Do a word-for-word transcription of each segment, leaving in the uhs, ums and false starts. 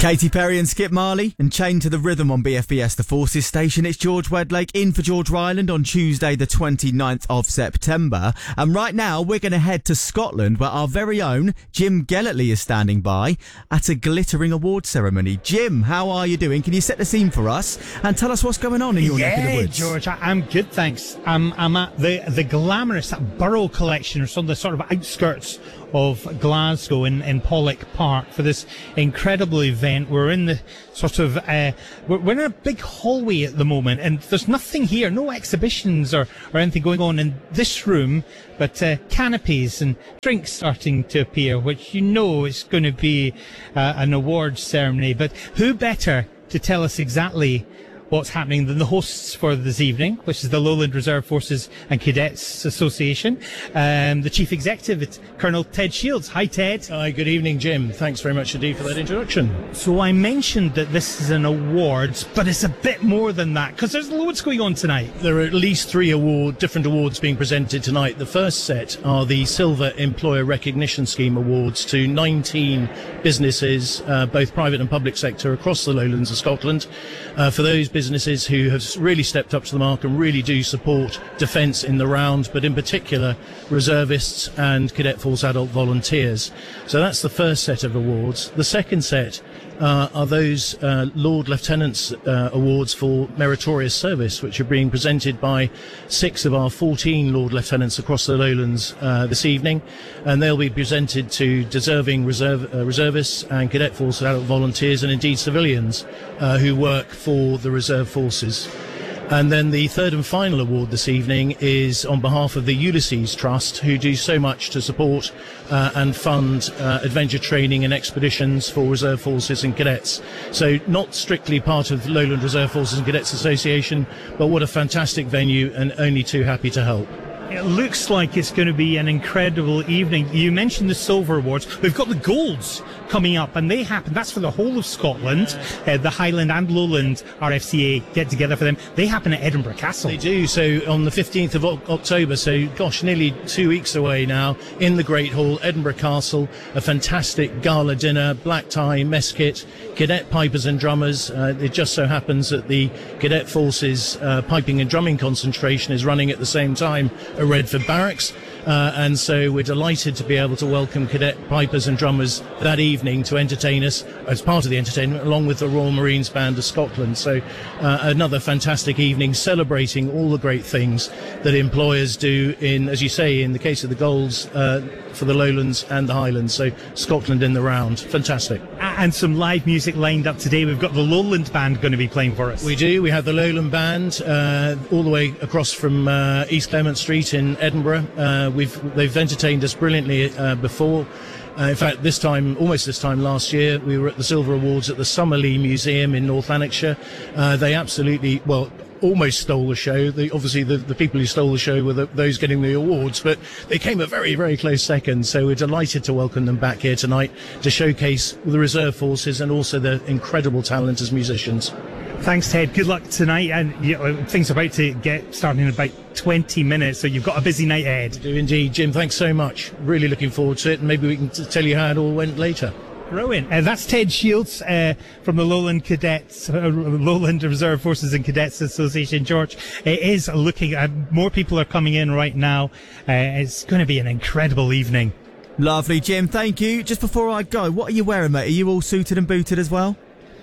Katy Perry and Skip Marley, and Chained to the Rhythm on B F B S The Forces station. It's George Wedlake in for George Ryland on Tuesday the twenty-ninth of September. And right now we're going to head to Scotland, where our very own Jim Gellertley is standing by at a glittering award ceremony. Jim, how are you doing? Can you set the scene for us and tell us what's going on in your yeah, neck of the woods? George, I, I'm good, thanks. I'm, I'm at the, the glamorous Burrow Collection, or some of the sort of outskirts of Glasgow in, in Pollock Park for this incredible event. We're in the sort of, uh, we're, we're in a big hallway at the moment, and there's nothing here, no exhibitions or, or anything going on in this room, but uh, canopies and drinks starting to appear, which you know is going to be uh, an awards ceremony. But who better to tell us exactly what's happening than the hosts for this evening, which is the Lowland Reserve Forces and Cadets Association. Um, the Chief Executive, it's Colonel Ted Shields. Hi, Ted. Hi, good evening, Jim. Thanks very much indeed for that introduction. So I mentioned that this is an awards, but it's a bit more than that, because there's loads going on tonight. There are at least three award, different awards being presented tonight. The first set are the Silver Employer Recognition Scheme Awards to nineteen businesses, uh, both private and public sector, across the lowlands of Scotland. Uh, for those businesses who have really stepped up to the mark and really do support defence in the round, but in particular reservists and Cadet Force adult volunteers. So that's the first set of awards. The second set uh, are those uh, Lord Lieutenant's uh, awards for meritorious service, which are being presented by six of our fourteen Lord Lieutenants across the lowlands uh, this evening, and they'll be presented to deserving reserve, uh, reservists and Cadet Force adult volunteers, and indeed civilians uh, who work for the reserve forces. And then the third and final award this evening is on behalf of the Ulysses Trust, who do so much to support uh, and fund uh, adventure training and expeditions for reserve forces and cadets. So not strictly part of Lowland Reserve Forces and Cadets Association, but what a fantastic venue, and only too happy to help. It looks like it's going to be an incredible evening. You mentioned the Silver Awards. We've got the Golds coming up, and they happen. That's for the whole of Scotland. Uh, the Highland and Lowland R F C A get together for them. They happen at Edinburgh Castle. They do. So on the fifteenth of October, so gosh, nearly two weeks away now, in the Great Hall, Edinburgh Castle, a fantastic gala dinner, black tie, mess kit, cadet pipers and drummers. Uh, it just so happens that the Cadet Forces uh, piping and drumming concentration is running at the same time at Redford Barracks. Uh, and so we're delighted to be able to welcome cadet pipers and drummers that evening to entertain us as part of the entertainment, along with the Royal Marines Band of Scotland. So uh, another fantastic evening celebrating all the great things that employers do in, as you say, in the case of the Golds, uh, for the Lowlands and the Highlands. So Scotland in the round. Fantastic. And some live music lined up today. We've got the Lowland Band going to be playing for us. We do. We have the Lowland Band uh, all the way across from uh, East Clement Street in Edinburgh. Uh, we've they've entertained us brilliantly uh, before. Uh, in fact, this time, almost this time last year, we were at the Silver Awards at the Summerlee Museum in North Lanarkshire. Uh, they absolutely, well, almost stole the show. The, obviously, the, the people who stole the show were the, those getting the awards, but they came a very, very close second. So we're delighted to welcome them back here tonight to showcase the reserve forces and also their incredible talent as musicians. Thanks, Ted. Good luck tonight. And you know, things are about to get starting in about twenty minutes, so you've got a busy night ahead. We do indeed, Jim. Thanks so much. Really looking forward to it, and maybe we can t- tell you how it all went later. Brilliant. Uh, that's Ted Shields uh, from the Lowland Cadets, uh, Lowland Reserve Forces and Cadets Association. George, it is looking, uh, more people are coming in right now. Uh, it's going to be an incredible evening. Lovely, Jim. Thank you. Just before I go, what are you wearing, mate? Are you all suited and booted as well?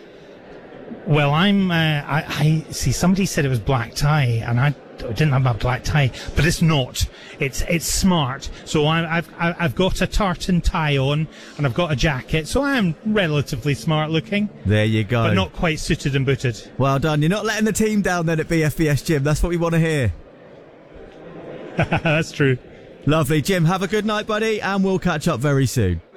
Well, I'm, uh, I, I see somebody said it was black tie, and I didn't have my black tie, but it's not. It's it's smart. So I, I've I've got a tartan tie on, and I've got a jacket, so I am relatively smart looking. There you go. But not quite suited and booted. Well done. You're not letting the team down then at B F B S, Jim. That's what we want to hear. That's true. Lovely, Jim. Have a good night, buddy, and we'll catch up very soon.